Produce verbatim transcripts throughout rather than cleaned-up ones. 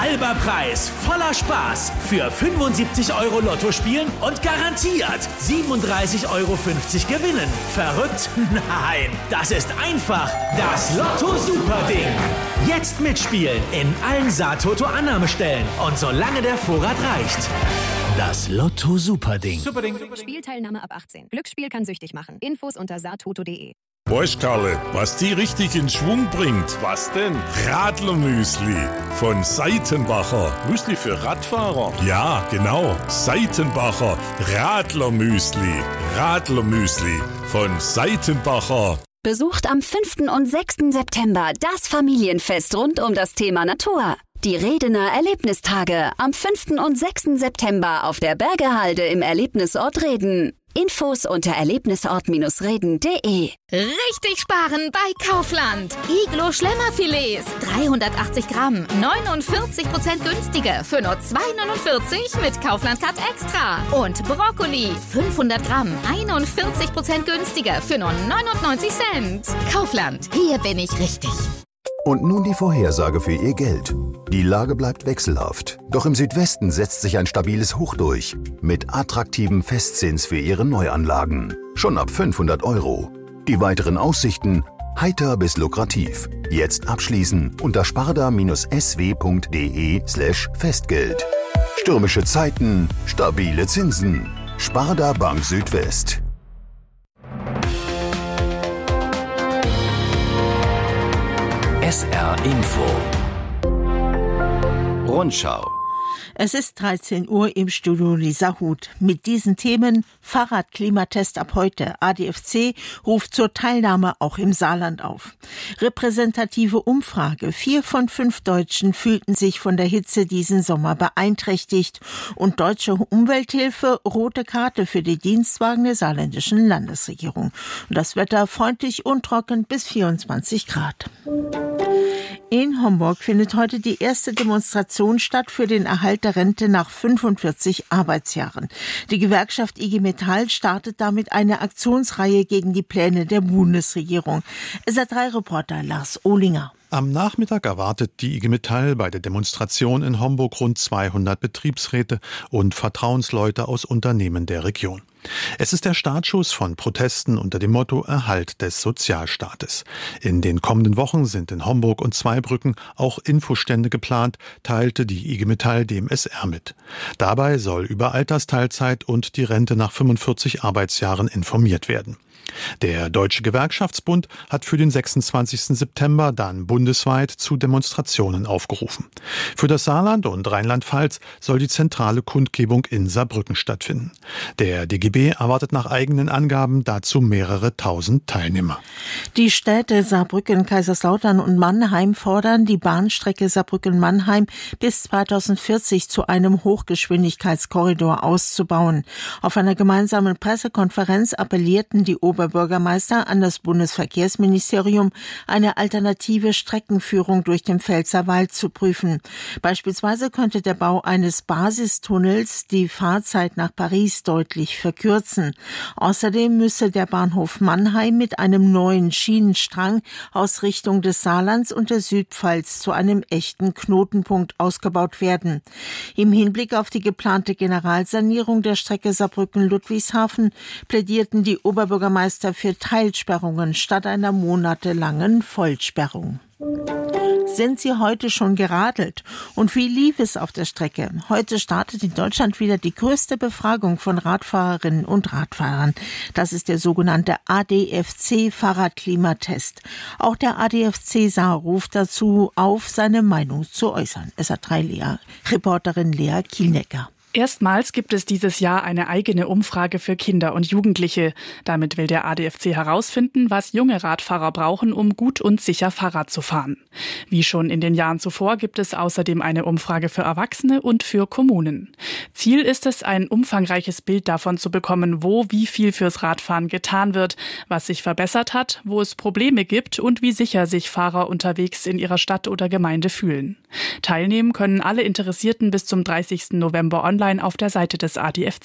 Halber Preis, voller Spaß. Für fünfundsiebzig Euro Lotto spielen und garantiert siebenunddreißig Euro fünfzig gewinnen. Verrückt? Nein, das ist einfach das Lotto-Super-Ding. Jetzt mitspielen in allen Saatoto-Annahmestellen und solange der Vorrat reicht. Das Lotto-Super-Ding. Superding. Spielteilnahme ab achtzehn. Glücksspiel kann süchtig machen. Infos unter saatoto punkt de. Weißt Karle, was die richtig in Schwung bringt? Was denn? Radlermüsli von Seitenbacher. Müsli für Radfahrer? Ja, genau. Seitenbacher Radlermüsli. Radlermüsli von Seitenbacher. Besucht am fünften und sechsten September das Familienfest rund um das Thema Natur. Die Redener Erlebnistage am fünften und sechsten September auf der Bergehalde im Erlebnisort Reden. Infos unter erlebnisort reden punkt de. Richtig sparen bei Kaufland. Iglo Schlemmerfilets, dreihundertachtzig Gramm, neunundvierzig Prozent günstiger für nur zwei neunundvierzig mit Kaufland Cut Extra. Und Brokkoli, fünfhundert Gramm, einundvierzig Prozent günstiger für nur neunundneunzig Cent. Kaufland, hier bin ich richtig. Und nun die Vorhersage für Ihr Geld. Die Lage bleibt wechselhaft. Doch im Südwesten setzt sich ein stabiles Hoch durch. Mit attraktivem Festzins für Ihre Neuanlagen. Schon ab fünfhundert Euro. Die weiteren Aussichten heiter bis lukrativ. Jetzt abschließen unter sparda-sw punkt de slash Festgeld. Stürmische Zeiten, stabile Zinsen. Sparda Bank Südwest. S R Info. Rundschau. Es ist dreizehn Uhr im Studio Lisa Huth. Mit diesen Themen: Fahrradklimatest ab heute. A D F C ruft zur Teilnahme auch im Saarland auf. Repräsentative Umfrage. Vier von fünf Deutschen fühlten sich von der Hitze diesen Sommer beeinträchtigt. Und Deutsche Umwelthilfe, rote Karte für die Dienstwagen der saarländischen Landesregierung. Und das Wetter freundlich und trocken bis vierundzwanzig Grad. In Homburg findet heute die erste Demonstration statt für den Erhalt der Rente nach fünfundvierzig Arbeitsjahren. Die Gewerkschaft I G Metall startet damit eine Aktionsreihe gegen die Pläne der Bundesregierung. S R drei Reporter Lars Ohlinger. Am Nachmittag erwartet die I G Metall bei der Demonstration in Homburg rund zweihundert Betriebsräte und Vertrauensleute aus Unternehmen der Region. Es ist der Startschuss von Protesten unter dem Motto Erhalt des Sozialstaates. In den kommenden Wochen sind in Homburg und Zweibrücken auch Infostände geplant, teilte die I G Metall dem S R mit. Dabei soll über Altersteilzeit und die Rente nach fünfundvierzig Arbeitsjahren informiert werden. Der Deutsche Gewerkschaftsbund hat für den sechsundzwanzigsten September dann bundesweit zu Demonstrationen aufgerufen. Für das Saarland und Rheinland-Pfalz soll die zentrale Kundgebung in Saarbrücken stattfinden. Der D G B erwartet nach eigenen Angaben dazu mehrere tausend Teilnehmer. Die Städte Saarbrücken, Kaiserslautern und Mannheim fordern, die Bahnstrecke Saarbrücken-Mannheim bis zweitausendvierzig zu einem Hochgeschwindigkeitskorridor auszubauen. Auf einer gemeinsamen Pressekonferenz appellierten die Oberbürgermeister an das Bundesverkehrsministerium, eine alternative Streckenführung durch den Pfälzerwald zu prüfen. Beispielsweise könnte der Bau eines Basistunnels die Fahrzeit nach Paris deutlich verkürzen. Außerdem müsse der Bahnhof Mannheim mit einem neuen Schienenstrang aus Richtung des Saarlands und der Südpfalz zu einem echten Knotenpunkt ausgebaut werden. Im Hinblick auf die geplante Generalsanierung der Strecke Saarbrücken-Ludwigshafen plädierten die Oberbürgermeister für Teilsperrungen statt einer monatelangen Vollsperrung. Sind Sie heute schon geradelt? Und wie lief es auf der Strecke? Heute startet in Deutschland wieder die größte Befragung von Radfahrerinnen und Radfahrern. Das ist der sogenannte A D F C-Fahrradklimatest. Auch der A D F C Saar ruft dazu auf, seine Meinung zu äußern. S R drei Lea, Reporterin Lea Kielnecker. Erstmals gibt es dieses Jahr eine eigene Umfrage für Kinder und Jugendliche. Damit will der A D F C herausfinden, was junge Radfahrer brauchen, um gut und sicher Fahrrad zu fahren. Wie schon in den Jahren zuvor gibt es außerdem eine Umfrage für Erwachsene und für Kommunen. Ziel ist es, ein umfangreiches Bild davon zu bekommen, wo wie viel fürs Radfahren getan wird, was sich verbessert hat, wo es Probleme gibt und wie sicher sich Fahrer unterwegs in ihrer Stadt oder Gemeinde fühlen. Teilnehmen können alle Interessierten bis zum dreißigsten November online auf der Seite des A D F C.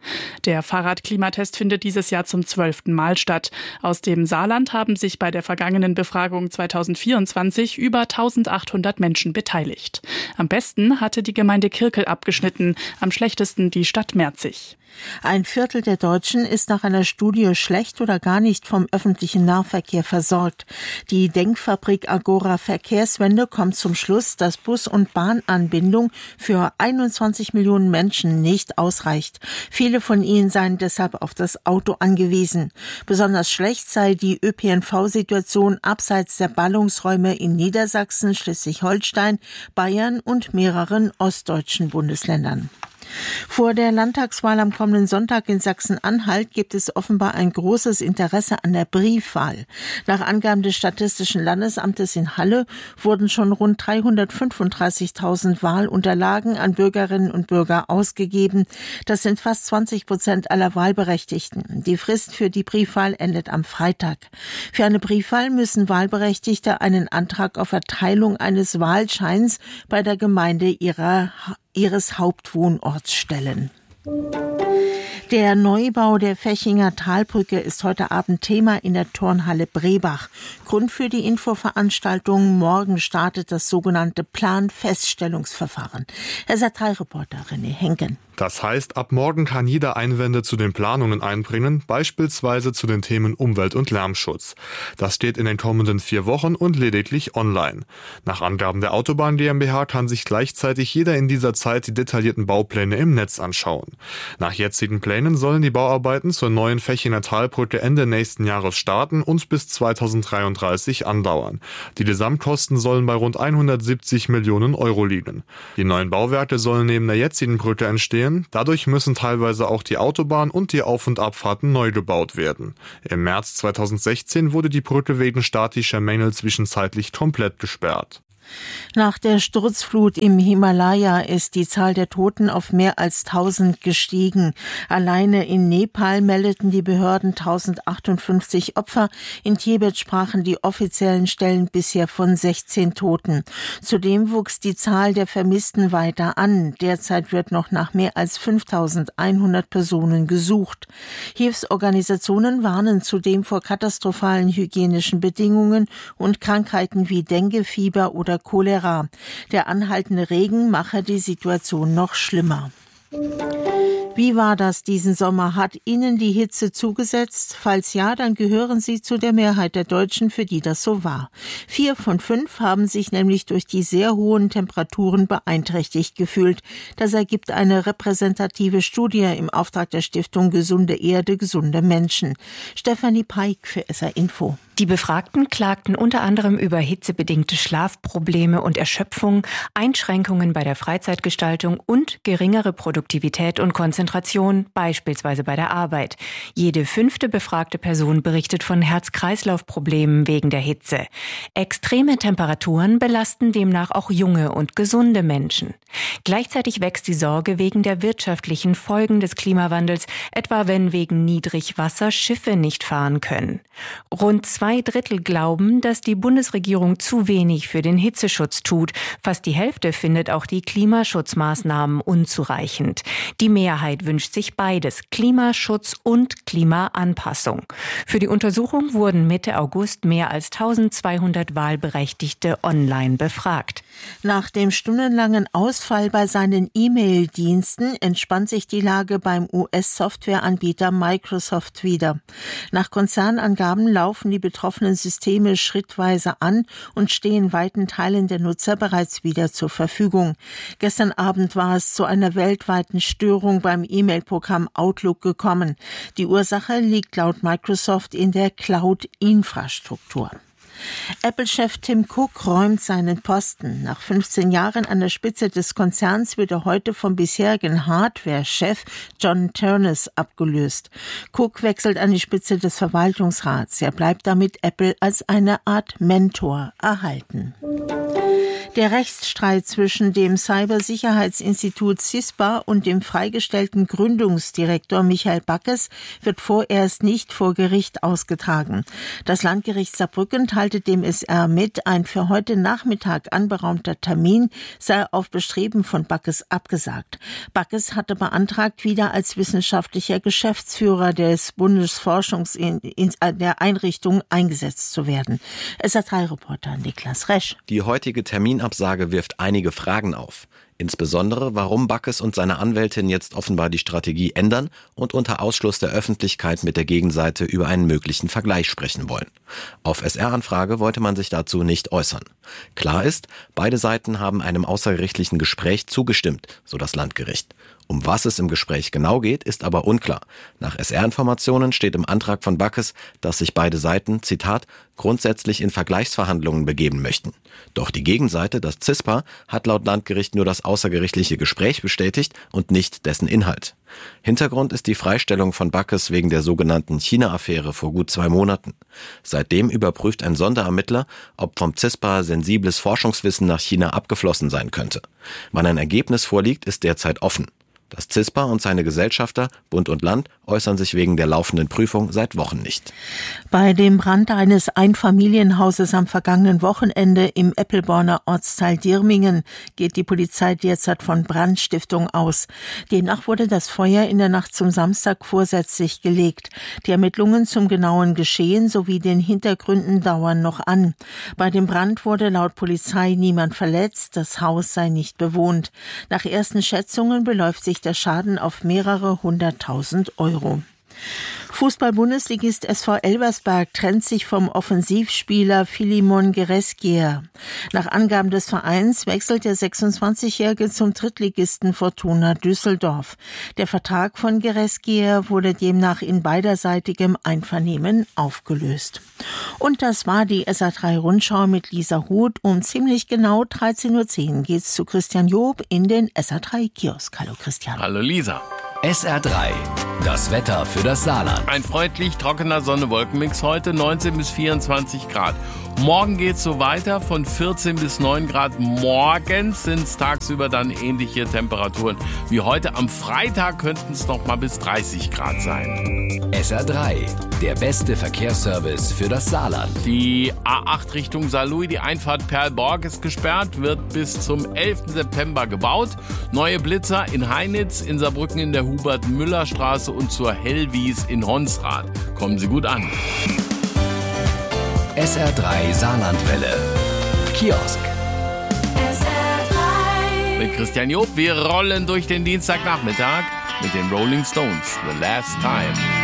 Der Fahrradklimatest findet dieses Jahr zum zwölften Mal statt. Aus dem Saarland haben sich bei der vergangenen Befragung zweitausendvierundzwanzig über eintausendachthundert Menschen beteiligt. Am besten hatte die Gemeinde Kirkel abgeschnitten, am schlechtesten die Stadt Merzig. Ein Viertel der Deutschen ist nach einer Studie schlecht oder gar nicht vom öffentlichen Nahverkehr versorgt. Die Denkfabrik Agora Verkehrswende kommt zum Schluss, dass Bus- und Bahnanbindung für einundzwanzig Millionen Menschen nicht ausreicht. Viele von ihnen seien deshalb auf das Auto angewiesen. Besonders schlecht sei die Ö P N V-Situation abseits der Ballungsräume in Niedersachsen, Schleswig-Holstein, Bayern und mehreren ostdeutschen Bundesländern. Vor der Landtagswahl am kommenden Sonntag in Sachsen-Anhalt gibt es offenbar ein großes Interesse an der Briefwahl. Nach Angaben des Statistischen Landesamtes in Halle wurden schon rund dreihundertfünfunddreißigtausend Wahlunterlagen an Bürgerinnen und Bürger ausgegeben. Das sind fast zwanzig Prozent aller Wahlberechtigten. Die Frist für die Briefwahl endet am Freitag. Für eine Briefwahl müssen Wahlberechtigte einen Antrag auf Erteilung eines Wahlscheins bei der Gemeinde ihrer ihres Hauptwohnorts stellen. Der Neubau der Fechinger Talbrücke ist heute Abend Thema in der Turnhalle Brebach. Grund für die Infoveranstaltung: Morgen startet das sogenannte Planfeststellungsverfahren. S R drei Reporter René Henken. Das heißt, ab morgen kann jeder Einwände zu den Planungen einbringen, beispielsweise zu den Themen Umwelt- und Lärmschutz. Das steht in den kommenden vier Wochen und lediglich online. Nach Angaben der Autobahn GmbH kann sich gleichzeitig jeder in dieser Zeit die detaillierten Baupläne im Netz anschauen. Nach jetzigen Plänen sollen die Bauarbeiten zur neuen Fechinger Talbrücke Ende nächsten Jahres starten und bis zweitausenddreiunddreißig andauern. Die Gesamtkosten sollen bei rund hundertsiebzig Millionen Euro liegen. Die neuen Bauwerke sollen neben der jetzigen Brücke entstehen. Dadurch müssen teilweise auch die Autobahn und die Auf- und Abfahrten neu gebaut werden. Im März zweitausendsechzehn wurde die Brücke wegen statischer Mängel zwischenzeitlich komplett gesperrt. Nach der Sturzflut im Himalaya ist die Zahl der Toten auf mehr als tausend gestiegen. Alleine in Nepal meldeten die Behörden tausendachthundertfünfzig Opfer. In Tibet sprachen die offiziellen Stellen bisher von sechzehn Toten. Zudem wuchs die Zahl der Vermissten weiter an. Derzeit wird noch nach mehr als fünftausendeinhundert Personen gesucht. Hilfsorganisationen warnen zudem vor katastrophalen hygienischen Bedingungen und Krankheiten wie Denguefieber oder Cholera. Der anhaltende Regen mache die Situation noch schlimmer. Wie war das diesen Sommer? Hat Ihnen die Hitze zugesetzt? Falls ja, dann gehören Sie zu der Mehrheit der Deutschen, für die das so war. Vier von fünf haben sich nämlich durch die sehr hohen Temperaturen beeinträchtigt gefühlt. Das ergibt eine repräsentative Studie im Auftrag der Stiftung Gesunde Erde, gesunde Menschen. Stefanie Peik für S R Info. Die Befragten klagten unter anderem über hitzebedingte Schlafprobleme und Erschöpfung, Einschränkungen bei der Freizeitgestaltung und geringere Produktivität und Konzentration, beispielsweise bei der Arbeit. Jede fünfte befragte Person berichtet von Herz-Kreislauf-Problemen wegen der Hitze. Extreme Temperaturen belasten demnach auch junge und gesunde Menschen. Gleichzeitig wächst die Sorge wegen der wirtschaftlichen Folgen des Klimawandels, etwa wenn wegen Niedrigwasser Schiffe nicht fahren können. Rund zwei Drittel glauben, dass die Bundesregierung zu wenig für den Hitzeschutz tut. Fast die Hälfte findet auch die Klimaschutzmaßnahmen unzureichend. Die Mehrheit wünscht sich beides, Klimaschutz und Klimaanpassung. Für die Untersuchung wurden Mitte August mehr als eintausendzweihundert Wahlberechtigte online befragt. Nach dem stundenlangen Ausfall bei seinen E-Mail-Diensten entspannt sich die Lage beim U S-Softwareanbieter Microsoft wieder. Nach Konzernangaben laufen die betroffenen Systeme schrittweise an und stehen weiten Teilen der Nutzer bereits wieder zur Verfügung. Gestern Abend war es zu einer weltweiten Störung beim E-Mail-Programm Outlook gekommen. Die Ursache liegt laut Microsoft in der Cloud-Infrastruktur. Apple-Chef Tim Cook räumt seinen Posten. Nach fünfzehn Jahren an der Spitze des Konzerns wird er heute vom bisherigen Hardware-Chef John Ternus abgelöst. Cook wechselt an die Spitze des Verwaltungsrats. Er bleibt damit Apple als eine Art Mentor erhalten. Der Rechtsstreit zwischen dem Cybersicherheitsinstitut CISPA und dem freigestellten Gründungsdirektor Michael Backes wird vorerst nicht vor Gericht ausgetragen. Das Landgericht Saarbrücken teilte dem S R mit, ein für heute Nachmittag anberaumter Termin sei auf Bestreben von Backes abgesagt. Backes hatte beantragt, wieder als wissenschaftlicher Geschäftsführer des Bundesforschungs in, in der Einrichtung eingesetzt zu werden. S R drei Reporter Niklas Resch. Die heutige Terminabsage wirft einige Fragen auf. Insbesondere, warum Backes und seine Anwältin jetzt offenbar die Strategie ändern und unter Ausschluss der Öffentlichkeit mit der Gegenseite über einen möglichen Vergleich sprechen wollen. Auf S R-Anfrage wollte man sich dazu nicht äußern. Klar ist, beide Seiten haben einem außergerichtlichen Gespräch zugestimmt, so das Landgericht. Um was es im Gespräch genau geht, ist aber unklar. Nach S R-Informationen steht im Antrag von Backes, dass sich beide Seiten, Zitat, grundsätzlich in Vergleichsverhandlungen begeben möchten. Doch die Gegenseite, das CISPA, hat laut Landgericht nur das außergerichtliche Gespräch bestätigt und nicht dessen Inhalt. Hintergrund ist die Freistellung von Backes wegen der sogenannten China-Affäre vor gut zwei Monaten. Seitdem überprüft ein Sonderermittler, ob vom CISPA sensibles Forschungswissen nach China abgeflossen sein könnte. Wann ein Ergebnis vorliegt, ist derzeit offen. Das CISPA und seine Gesellschafter, Bund und Land, äußern sich wegen der laufenden Prüfung seit Wochen nicht. Bei dem Brand eines Einfamilienhauses am vergangenen Wochenende im Eppelborner Ortsteil Dirmingen geht die Polizei derzeit von Brandstiftung aus. Demnach wurde das Feuer in der Nacht zum Samstag vorsätzlich gelegt. Die Ermittlungen zum genauen Geschehen sowie den Hintergründen dauern noch an. Bei dem Brand wurde laut Polizei niemand verletzt, das Haus sei nicht bewohnt. Nach ersten Schätzungen beläuft sich der Schaden auf mehrere hunderttausend Euro. Fußball-Bundesligist S V Elversberg trennt sich vom Offensivspieler Filimon Gereskier. Nach Angaben des Vereins wechselt der sechsundzwanzigjährige zum Drittligisten Fortuna Düsseldorf. Der Vertrag von Gereskier wurde demnach in beiderseitigem Einvernehmen aufgelöst. Und das war die S R drei Rundschau mit Lisa Huth. Um ziemlich genau dreizehn Uhr zehn geht's zu Christian Job in den S R drei Kiosk. Hallo Christian. Hallo Lisa. S R drei, das Wetter für das Saarland. Ein freundlich trockener Sonne-Wolken-Mix heute, neunzehn bis vierundzwanzig Grad. Morgen geht's so weiter, von vierzehn bis neun Grad. Morgens sind es tagsüber dann ähnliche Temperaturen wie heute. Am Freitag könnten es noch mal bis dreißig Grad sein. S R drei, der beste Verkehrsservice für das Saarland. Die A acht Richtung Saarlouis, die Einfahrt Perlborg ist gesperrt, wird bis zum elften September gebaut. Neue Blitzer in Heinitz, in Saarbrücken in der Hubert-Müller-Straße und zur Hellwies in Honsrath. Kommen Sie gut an. S R drei Saarlandwelle. Kiosk. S R drei. Mit Christian Job. Wir rollen durch den Dienstagnachmittag mit den Rolling Stones. The Last Time.